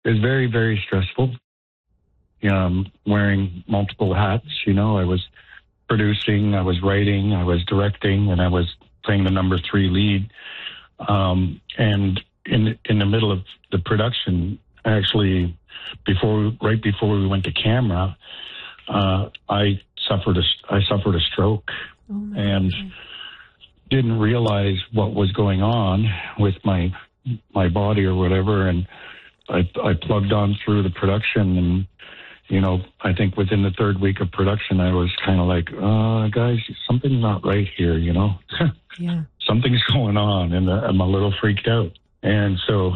was very, very stressful. Wearing multiple hats, I was producing, I was writing, I was directing, and I was playing the number 3 lead. And in the middle of the production, actually, right before we went to camera, I suffered a stroke and didn't realize what was going on with my body or whatever. And I plugged on through the production, and I think within the 3rd week of production, I was kind of like, guys, something's not right here, Yeah. Something's going on, and I'm a little freaked out. And so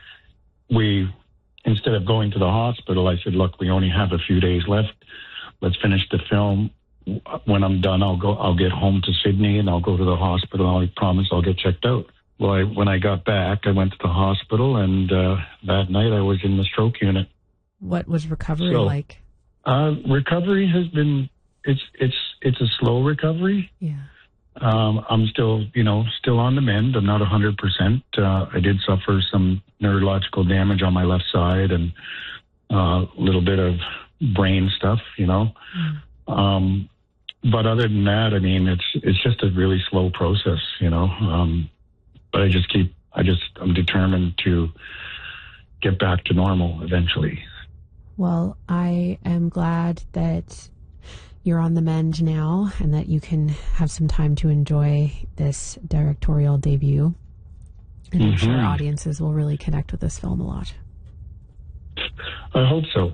instead of going to the hospital, I said, look, we only have a few days left. Let's finish the film. When I'm done, I'll get home to Sydney, and I'll go to the hospital. I promise I'll get checked out. Well, when I got back, I went to the hospital, and that night I was in the stroke unit. What was recovery like? Recovery has been, it's a slow recovery. Yeah. I'm still on the mend. I'm not 100%. I did suffer some neurological damage on my left side and a little bit of brain stuff, But other than that, I mean, it's just a really slow process, But I'm determined to get back to normal eventually. Well, I am glad that you're on the mend now and that you can have some time to enjoy this directorial debut. And I'm sure audiences will really connect with this film a lot. I hope so.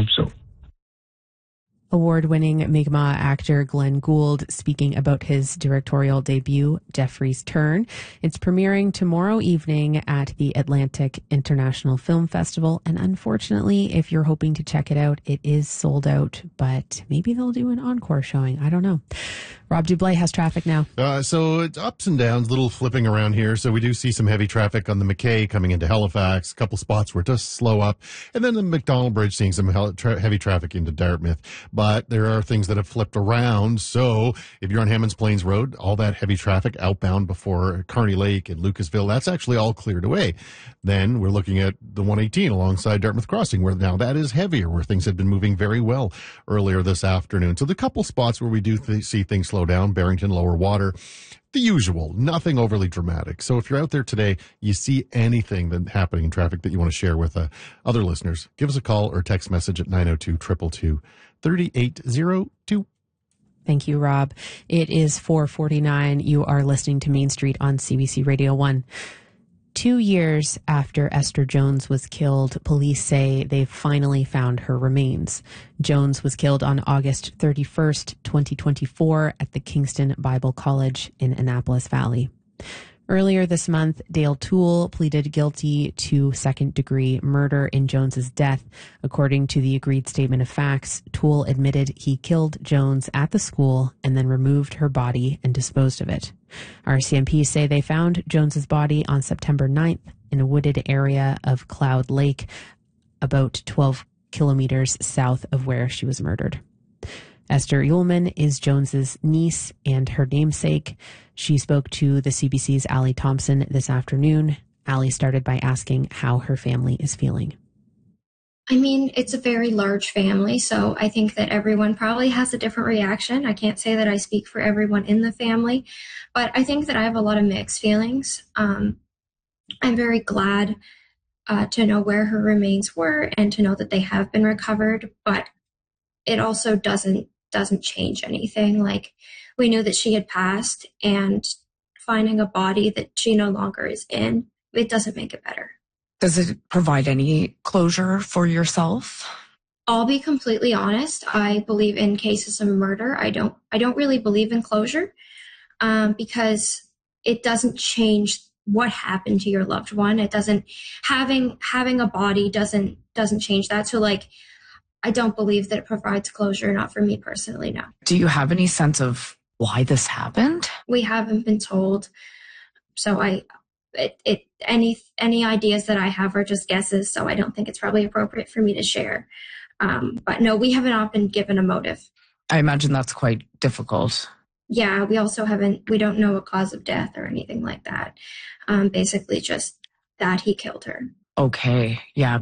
Award-winning Mi'kmaq actor Glenn Gould speaking about his directorial debut, Jeffrey's Turn. It's premiering tomorrow evening at the Atlantic International Film Festival. And unfortunately, if you're hoping to check it out, it is sold out. But maybe they'll do an encore showing. I don't know. Rob Dublé has traffic now. So it's ups and downs, little flipping around here. So we do see some heavy traffic on the McKay coming into Halifax, a couple spots where it does slow up. And then the McDonald Bridge seeing some heavy traffic into Dartmouth. But there are things that have flipped around. So if you're on Hammonds Plains Road, all that heavy traffic outbound before Kearney Lake and Lucasville, that's actually all cleared away. Then we're looking at the 118 alongside Dartmouth Crossing, where now that is heavier, where things had been moving very well earlier this afternoon. So the couple spots where we do see things slow down, Barrington, Lower Water, the usual, nothing overly dramatic. So if you're out there today, you see anything that's happening in traffic that you want to share with other listeners, give us a call or text message at 902-222-3802. Thank you, Rob. It is 4:49. You are listening to Main Street on CBC Radio 1. 2 years after Esther Jones was killed, police say they've finally found her remains. Jones was killed on August 31st, 2024 at the Kingston Bible College in Annapolis Valley. Earlier this month, Dale Toole pleaded guilty to second-degree murder in Jones's death. According to the agreed statement of facts, Toole admitted he killed Jones at the school and then removed her body and disposed of it. RCMP say they found Jones's body on September 9th in a wooded area of Cloud Lake, about 12 kilometers south of where she was murdered. Esther Ullman is Jones's niece and her namesake. She spoke to the CBC's Allie Thompson this afternoon. Allie started by asking how her family is feeling. I mean, it's a very large family, so I think that everyone probably has a different reaction. I can't say that I speak for everyone in the family, but I think that I have a lot of mixed feelings. I'm very glad to know where her remains were and to know that they have been recovered, but it also doesn't change anything. Like, we knew that she had passed, and finding a body that she no longer is in, it doesn't make it better. Does it provide any closure for yourself? I'll be completely honest. I believe in cases of murder. I don't really believe in closure because it doesn't change what happened to your loved one. It doesn't, having a body doesn't change that. So like, I don't believe that it provides closure, not for me personally, no. Do you have any sense of why this happened? We haven't been told. So any ideas that I have are just guesses, so I don't think it's probably appropriate for me to share. But no, we have not been given a motive. I imagine that's quite difficult. Yeah, we don't know a cause of death or anything like that. Basically just that he killed her. Okay, yeah,